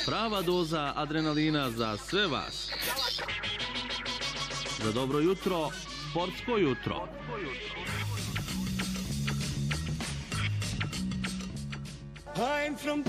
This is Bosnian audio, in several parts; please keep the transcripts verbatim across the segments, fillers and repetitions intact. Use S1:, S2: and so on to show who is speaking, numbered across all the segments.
S1: Prava doza adrenalina za sve vas. Za dobro jutro, sportsko jutro.
S2: I'm from...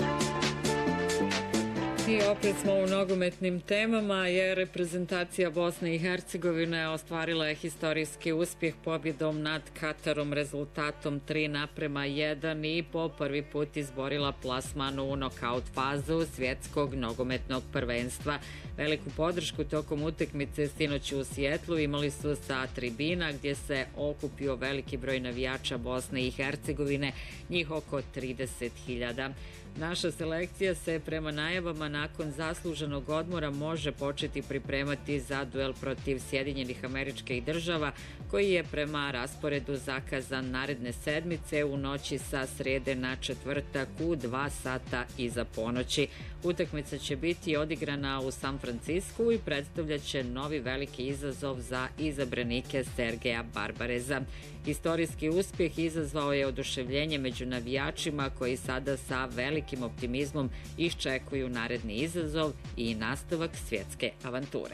S3: I opet smo u nogometnim temama jer reprezentacija Bosne i Hercegovine ostvarila je historijski uspjeh pobjedom nad Katarom rezultatom tri naprema jedan i po prvi put izborila plasman u nokaut fazu svjetskog nogometnog prvenstva. Veliku podršku tokom utakmice sinoć u Sijetlu imali su sa tribina gdje se okupio veliki broj navijača Bosne i Hercegovine, njih oko trideset hiljada. Naša selekcija se prema najavama nakon zasluženog odmora može početi pripremati za duel protiv Sjedinjenih Američkih Država koji je prema rasporedu zakazan naredne sedmice u noći sa srijede na četvrtak u dva sata iza ponoći. Utakmica će biti odigrana u San Francisku i predstavljat će novi veliki izazov za izabranike Sergeja Barbareza. Historijski uspjeh izazvao je oduševljenje među navijačima koji sada sa velikim optimizmom iščekuju naredni izazov i nastavak svjetske avanture.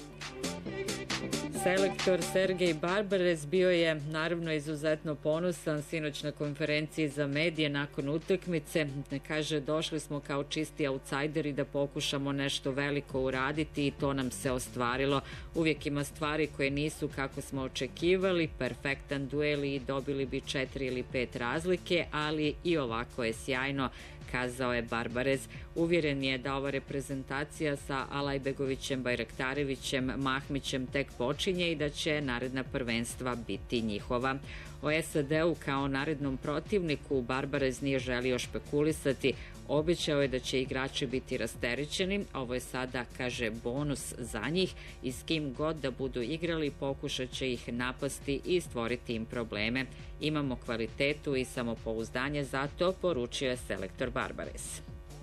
S3: Selektor Sergej Barbarez bio je naravno izuzetno ponosan sinoć na konferenciji za medije nakon utakmice. Kaže, došli smo kao čisti autsajderi da pokušamo nešto veliko uraditi i to nam se ostvarilo. Uvijek ima stvari koje nisu kako smo očekivali, perfektan duel i dobili bi četiri ili pet razlike, ali i ovako je sjajno, kazao je Barbarez. Uvjeren je da ova reprezentacija sa Alajbegovićem, Bajraktarevićem, Mahmićem tek počinje i da će naredna prvenstva biti njihova. O S A D-u kao narednom protivniku Barbarez nije želio špekulisati. Obećao je da će igrači biti rasterećeni. Ovo je sada, kaže, bonus za njih i s kim god da budu igrali pokušat će ih napasti i stvoriti im probleme. Imamo kvalitetu i samopouzdanje, zato poručio je selektor Barbarez.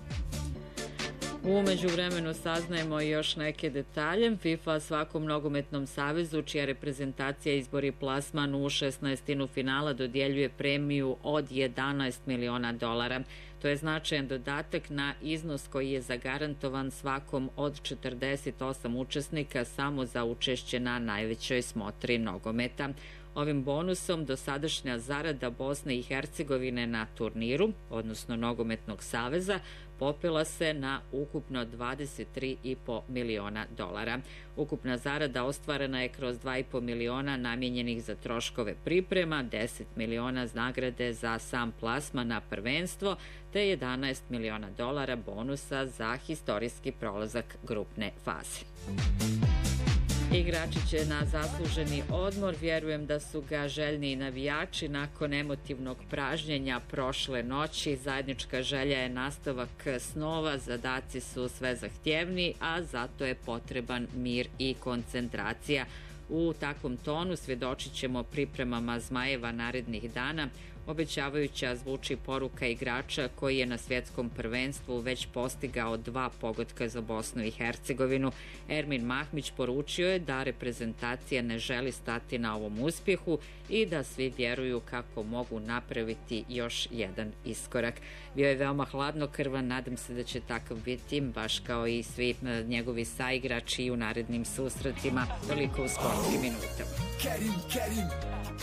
S3: U međuvremenu saznajemo još neke detalje. FIFA svakom nogometnom savezu čija reprezentacija izbori plasman u šesnaestinu finala dodjeljuje premiju od jedanaest miliona dolara. To je značajan dodatak na iznos koji je zagarantovan svakom od četrdeset osam učesnika samo za učešće na najvećoj smotri nogometa. Ovim bonusom dosadašnja zarada Bosne i Hercegovine na turniru, odnosno nogometnog saveza, popela se na ukupno dvadeset tri i po miliona dolara. Ukupna zarada ostvarena je kroz dva i po miliona namijenjenih za troškove priprema, deset miliona nagrade za sam plasman na prvenstvo, te jedanaest miliona dolara bonusa za historijski prolazak grupne faze. Igrači će na zasluženi odmor, vjerujem da su ga željni i navijači nakon emotivnog pražnjenja prošle noći. Zajednička želja je nastavak snova, zadaci su sve zahtjevniji, a zato je potreban mir i koncentracija. U takvom tonu svjedočit ćemo pripremama Zmajeva narednih dana. Obećavajuća zvuči poruka igrača koji je na svjetskom prvenstvu već postigao dva pogotka za Bosnu i Hercegovinu. Ermin Mahmić poručio je da reprezentacija ne želi stati na ovom uspjehu i da svi vjeruju kako mogu napraviti još jedan iskorak. Bio je veoma hladnokrvan, nadam se da će takav biti, baš kao i svi njegovi saigrači u narednim susretima. Toliko u sportskim minutama.
S2: Kerim, Kerim.